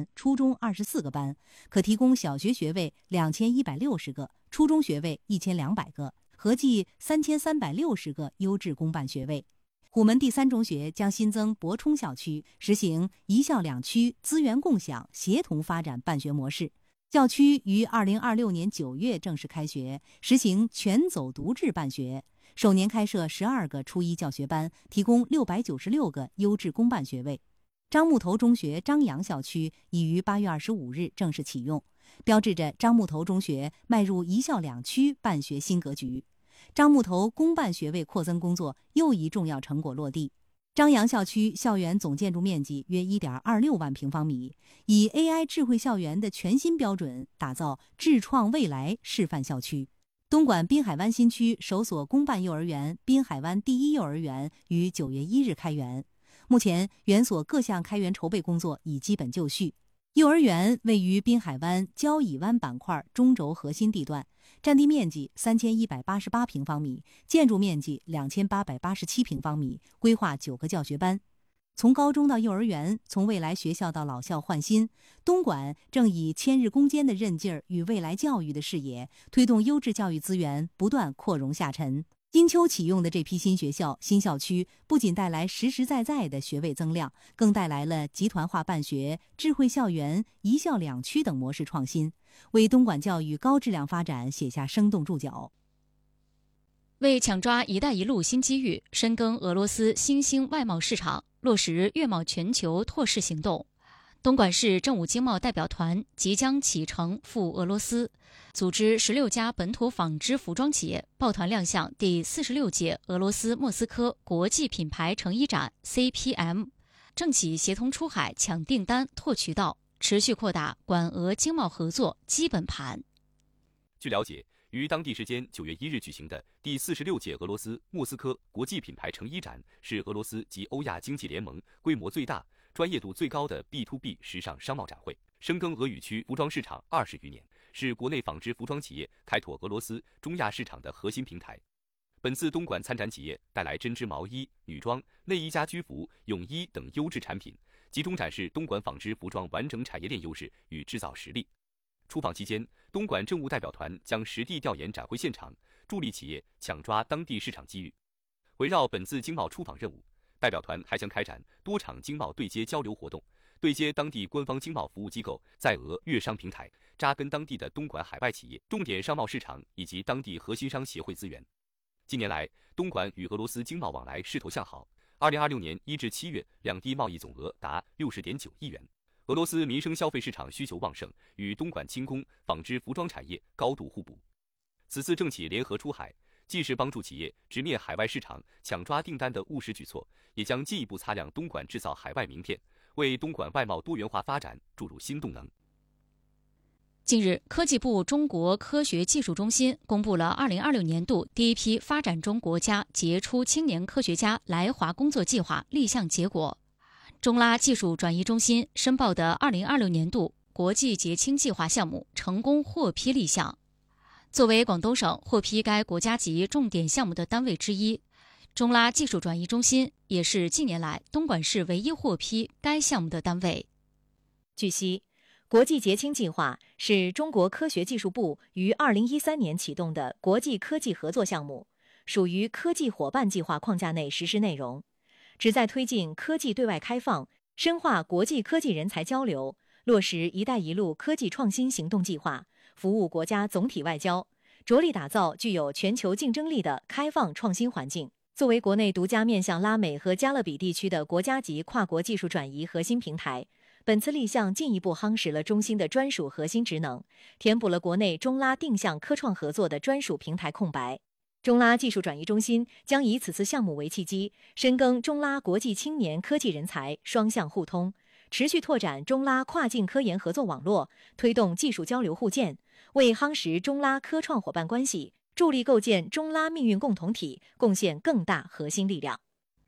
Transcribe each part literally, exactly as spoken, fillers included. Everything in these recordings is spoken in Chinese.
班，初中二十四个班，可提供小学学位两千一百六十个，初中学位一千两百个，合计三千三百六十个优质公办学位。虎门第三中学将新增博冲校区，实行一校两区资源共享、协同发展办学模式。校区于二零二六年九月正式开学，实行全走读制办学。首年开设十二个初一教学班，提供六百九十六个优质公办学位。樟木头中学张杨校区已于八月二十五日正式启用，标志着樟木头中学迈入一校两区办学新格局。樟木头公办学位扩增工作又一重要成果落地。张杨校区校园总建筑面积约 一点二六万平方米，以 A I 智慧校园的全新标准打造智创未来示范校区。东莞滨海湾新区首所公办幼儿园滨海湾第一幼儿园于九月一日开园，目前园所各项开园筹备工作已基本就绪。幼儿园位于滨海湾交椅湾板块中轴核心地段，占地面积三千一百八十八平方米，建筑面积两千八百八十七平方米，规划九个教学班。从高中到幼儿园，从未来学校到老校换新，东莞正以千日攻坚的韧劲儿与未来教育的视野，推动优质教育资源不断扩容下沉。金秋启用的这批新学校、新校区，不仅带来实实在在的学位增量，更带来了集团化办学、智慧校园、一校两区等模式创新，为东莞教育高质量发展写下生动注脚。 为抢抓“一带一路”新机遇，深耕俄罗斯新兴外贸市场，落实粤贸全球拓市行动，东莞市政务经贸代表团即将启程赴俄罗斯，组织十六家本土纺织服装企业抱团亮相第四十六届俄罗斯莫斯科国际品牌成衣展 C P M， 政企协同出海抢订单拓渠道，持续扩大莞俄经贸合作基本盘。 据了解，于当地时间九月一日举行的第四十六届俄罗斯莫斯科国际品牌成衣展，是俄罗斯及欧亚经济联盟规模最大、专业度最高的 B to B 时尚商贸展会。深耕俄语区服装市场二十余年，是国内纺织服装企业开拓俄罗斯、中亚市场的核心平台。本次东莞参展企业带来针织毛衣、女装、内衣家居服、泳衣等优质产品，集中展示东莞纺织服装完整产业链优势与制造实力。出访期间，东莞政务代表团将实地调研展会现场，助力企业抢抓当地市场机遇。围绕本次经贸出访任务，代表团还将开展多场经贸对接交流活动，对接当地官方经贸服务机构，在俄粤商平台扎根当地的东莞海外企业、重点商贸市场以及当地核心商协会资源。近年来，东莞与俄罗斯经贸往来势头向好。二零二六年一至七月，两地贸易总额达六十点九亿元。俄罗斯民生消费市场需求旺盛，与东莞轻工、纺织服装产业高度互补。此次政企联合出海，既是帮助企业直面海外市场、抢抓订单的务实举措，也将进一步擦亮东莞制造海外名片，为东莞外贸多元化发展注入新动能。 近日，科技部中国科学技术中心公布了二零二六年度第一批发展中国家杰出青年科学家来华工作计划立项结果。中拉技术转移中心申报的二零二六年度国际杰青计划项目成功获批立项。作为广东省获批该国家级重点项目的单位之一，中拉技术转移中心也是近年来东莞市唯一获批该项目的单位。 据悉，国际杰青计划是中国科学技术部于二零一三年启动的国际科技合作项目，属于科技伙伴计划框架内实施内容，旨在推进科技对外开放，深化国际科技人才交流，落实“一带一路”科技创新行动计划，服务国家总体外交，着力打造具有全球竞争力的开放创新环境。作为国内独家面向拉美和加勒比地区的国家级跨国技术转移核心平台，本次立项进一步夯实了中心的专属核心职能，填补了国内中拉定向科创合作的专属平台空白。中拉技术转移中心将以此次项目为契机，深耕中拉国际青年科技人才双向互通，持续拓展中拉跨境科研合作网络，推动技术交流互鉴，为夯实中拉科创伙伴关系，助力构建中拉命运共同体，贡献更大核心力量。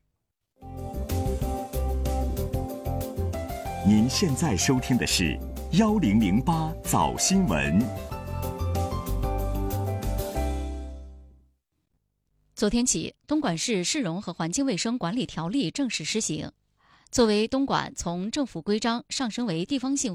您现在收听的是幺零零八早新闻。 昨天起，东莞市市容和环境卫生管理条例正式施行。作为东莞从政府规章上升为地方性